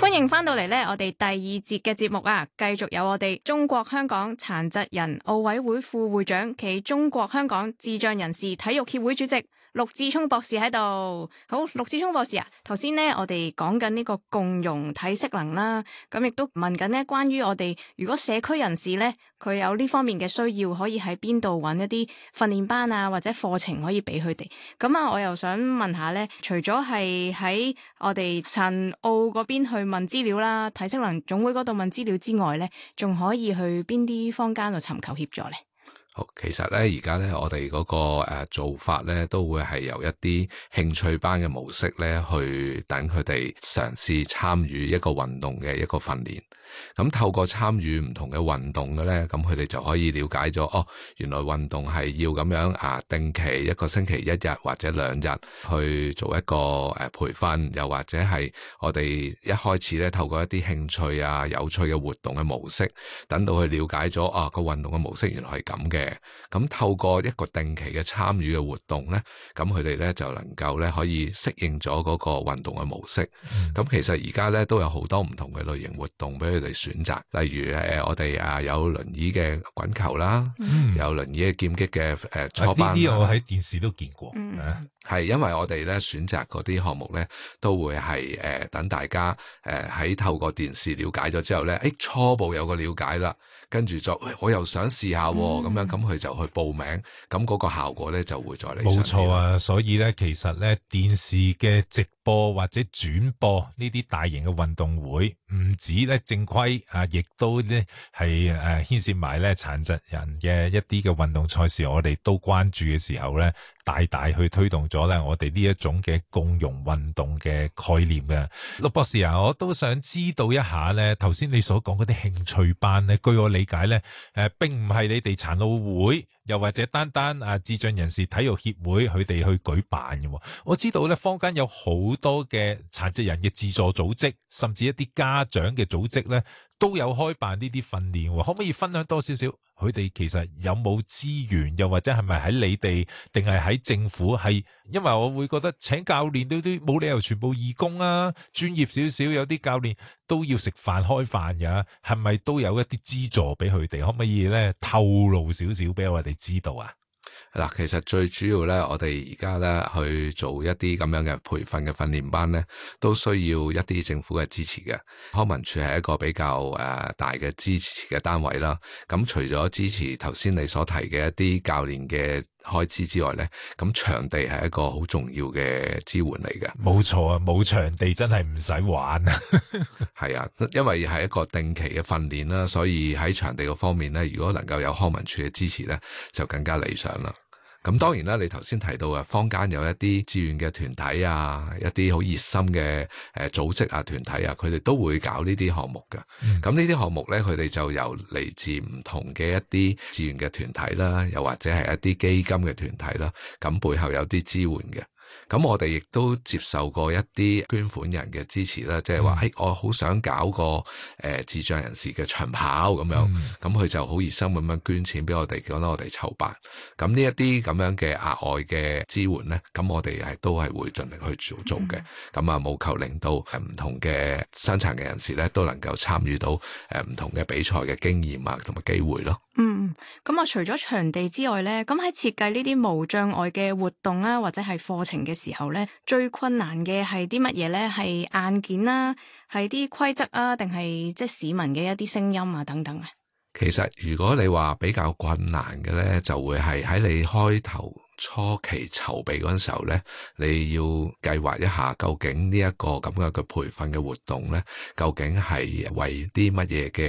歡迎翻到嚟呢，我哋第二節嘅節目啊，繼續有我哋中國香港殘疾人奧委會副會長暨中國香港智障人士體育協會主席陸志聰博士喺度。好，陸志聰博士啊，頭先呢我哋講緊呢個共融體適能啦，咁亦都問緊呢關於我哋如果社區人士呢，佢有呢方面嘅需要，可以喺邊度揾一啲訓練班啊或者課程可以俾佢哋。咁啊，我又想問下呢，除咗係喺我哋殘奧嗰邊去問資料啦，體適能總會嗰度問資料之外呢，仲可以去邊啲坊間度尋求協助呢？ 好，其實咧，而家咧，我哋嗰個做法咧，都會係由一啲興趣班嘅模式咧，去等佢哋嘗試參與一個運動嘅一個訓練。咁透過參與唔同嘅運動嘅咧，咁佢哋就可以了解咗，哦，原來運動係要咁樣定期一個星期1日或者2日去做一個培訓，又或者係我哋一開始咧透過一啲興趣有趣嘅活動嘅模式，等到佢了解咗個運動嘅模式原來係咁嘅。咁透過一個定期嘅參與嘅活動咧，咁佢哋咧就能夠咧可以適應咗嗰個運動嘅模式。咁其實而家咧都有好多唔同嘅類型活動俾佢哋選擇，例如我哋有輪椅嘅滾球啦，有輪椅嘅劍擊嘅初班。 呢啲我喺電視都見過。 係因為我哋咧選擇嗰啲項目咧，都會係等大家喺透過電視了解咗之後咧，初步有個了解啦，跟住就我又想試下咁樣，咁佢就去報名，咁嗰個效果咧就會再嚟。 冇錯啊，所以咧其實咧電視嘅直播或者轉播呢啲大型嘅運動會，唔止咧正規亦都咧係牽涉埋咧殘疾人嘅一啲嘅運動賽事，我哋都關注嘅時候咧，大大去推動咗咧我哋呢一種嘅共融運動嘅概念嘅。陸博士啊，我都想知道一下咧，頭先你所講嗰啲興趣班咧，據我理解咧，並唔係你哋殘奧會又或者單智障人士體育協會佢哋去舉辦嘅。我知道咧坊間有好多嘅殘疾人嘅自助組織，甚至一啲家長嘅組織咧，都有開辦呢啲訓練。可唔可以分享多少少？佢哋其實有冇資源，又或者係咪喺你哋，定係喺政府？係因為我會覺得請教練都冇理由全部義工啊，專業少少，有啲教練都要食飯開飯㗎，係咪都有一啲資助俾佢哋？可唔可以咧透露少少俾我哋知道啊？ 嗱，其實最主要咧，我哋而家咧去做一啲咁樣嘅培訓嘅訓練班咧，都需要一啲政府嘅支持嘅。康文署係一個比較大嘅支持嘅單位啦。咁除咗支持頭先你所提嘅一啲教練嘅開支之外咧，咁場地係一個好重要嘅支援嚟嘅。 冇錯啊，冇場地真係唔使玩啊。 係啊，因為係一個定期嘅訓練啦，所以喺場地嗰方面咧，如果能夠有康文署嘅支持咧，就更加理想啦。咁當然啦，你頭先提到坊間有一啲志願嘅團體一啲好熱心嘅組織團體佢哋都會搞呢啲項目嘅。咁呢啲項目咧，佢哋就由嚟自唔同嘅一啲志願嘅團體啦，又或者係一啲基金嘅團體啦，咁背後有啲支援嘅。咁我哋亦都接受過一啲捐款人嘅支持啦，即係話我好想搞個智障人士嘅長跑咁樣，咁佢就好熱心咁樣捐錢俾我哋，叫我哋籌辦。咁呢一啲咁樣嘅額外嘅支援咧，咁我哋都係會盡力去做嘅。咁務求令到唔同嘅傷殘嘅人士咧，都能夠參與到唔同嘅比賽嘅經驗同埋機會咯。 咁除咗場地之外咧，咁喺設計呢啲無障礙嘅活動啦，或者係課程嘅時候咧，最困難嘅係啲乜嘢咧？係硬件啦，係啲規則定係即係市民嘅一啲聲音等等啊？ 其實如果你話比較困難嘅咧，就會係喺你開頭初期籌備嗰陣時候咧，你要計劃一下究竟呢一個咁樣嘅培訓嘅活動咧，究竟係為啲乜嘢嘅